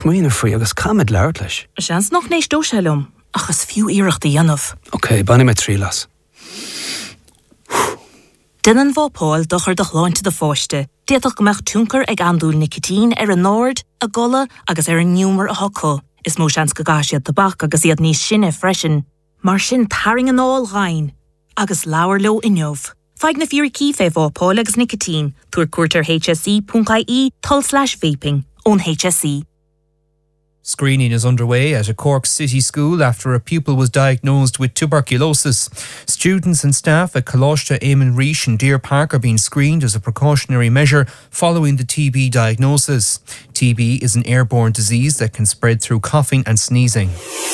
Muoine faoi agus camid leir leis. Seans noch nééis dóselum, achas fiú iireachta dhéanamh. Ok, banna me trí las. Dinan bhópáil dochar do chláinte de fáiste. Déadach go meach túncar ag andúil nicotín ar an náird, a gola agus ar an nniúmar a hoco. Is mó seans go gáisiad tabach agus iad níos sinne freisin. Mar sin taring an áil ghain, agus leabhar leo inneomh. Feig na fíorí cífé bhópáil agus nicotín, tuair cuairtear hse.ie/vaping ón HSE. Screening is underway at a Cork city school after a pupil was diagnosed with tuberculosis. Students and staff at Coláiste Éamon Rish and Deer Park are being screened as a precautionary measure following the TB diagnosis. TB is an airborne disease that can spread through coughing and sneezing.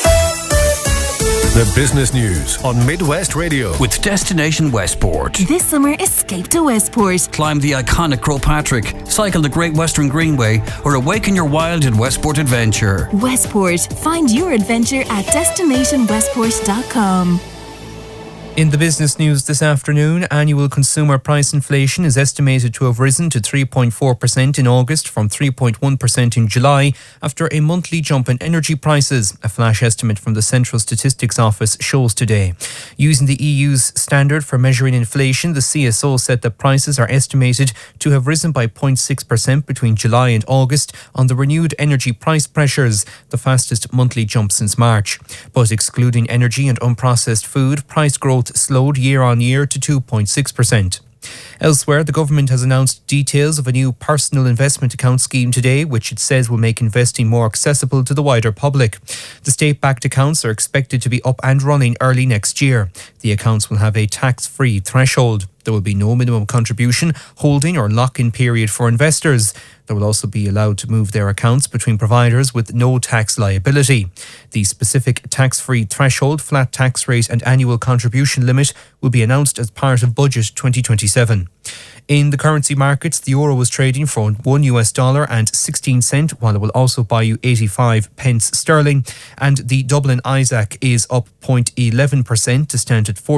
The business news on Midwest Radio with Destination Westport. This summer, escape to Westport. Climb the iconic Croagh Patrick, cycle the Great Western Greenway, or awaken your wild in Westport Adventure. Westport. Find your adventure at destinationwestport.com. In the business news this afternoon, annual consumer price inflation is estimated to have risen to 3.4% in August from 3.1% in July after a monthly jump in energy prices, a flash estimate from the Central Statistics Office shows today. Using the EU's standard for measuring inflation, the CSO said that prices are estimated to have risen by 0.6% between July and August on the renewed energy price pressures, the fastest monthly jump since March. But excluding energy and unprocessed food, price growth slowed year on year to 2.6%. Elsewhere, the government has announced details of a new personal investment account scheme today, which it says will make investing more accessible to the wider public. The state-backed accounts are expected to be up and running early next year. The accounts will have a tax-free threshold. There will be no minimum contribution, holding or lock-in period for investors. They will also be allowed to move their accounts between providers with no tax liability. The specific tax-free threshold, flat tax rate and annual contribution limit will be announced as part of Budget 2027. In the currency markets, the euro was trading for $1 and 16 cents, while it will also buy you 85 pence sterling. And the Dublin Isaac is up 0.11% to stand at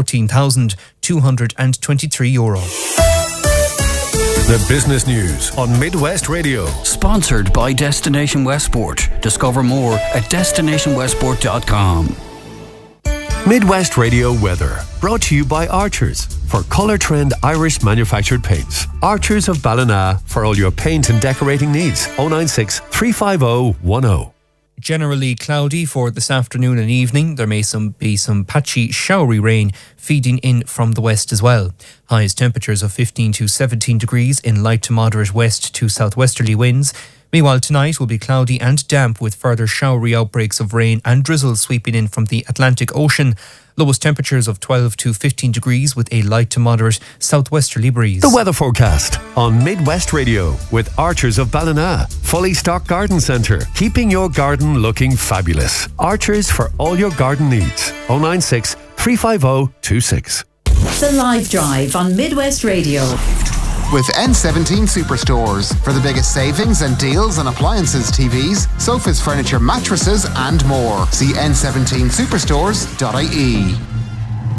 €14,223. The business news on Midwest Radio. Sponsored by Destination Westport. Discover more at destinationwestport.com. Midwest Radio weather, brought to you by Archers for Colour Trend Irish manufactured paints. Archers of Ballina for all your paint and decorating needs. 096 350 10. Generally cloudy for this afternoon and evening. There may be some patchy showery rain feeding in from the west as well. Highest temperatures of 15 to 17 degrees in light to moderate west to southwesterly winds. Meanwhile, tonight will be cloudy and damp with further showery outbreaks of rain and drizzle sweeping in from the Atlantic Ocean. Lowest temperatures of 12 to 15 degrees with a light to moderate southwesterly breeze. The weather forecast on Midwest Radio with Archers of Ballina. Fully stocked garden centre, keeping your garden looking fabulous. Archers for all your garden needs. 096 350 26. The Live Drive on Midwest Radio. With N17 Superstores for the biggest savings and deals on appliances, TVs, sofas, furniture, mattresses and more. See n17superstores.ie.